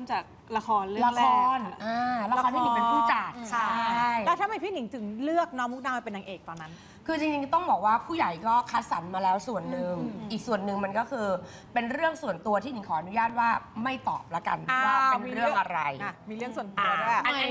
มจากละครเรื่องแรกละครที่หนิงเป็นผู้จัดใช่แล้วทำไมพี่หนิงถึงเลือกน้องมุกดามาเป็นนางเอกตอนนั้นคือจริงๆต้องบอกว่าผู้ใหญ่ก็คัดสรรมาแล้วส่วนหนึ่งอีกส่วนหนึ่งมันก็คือเป็นเรื่องส่วนตัวที่หนิงขออนุญาตว่าไม่ตอบละกันว่าเป็นเรื่องอะไรมีเรื่องส่วนตัวด้วย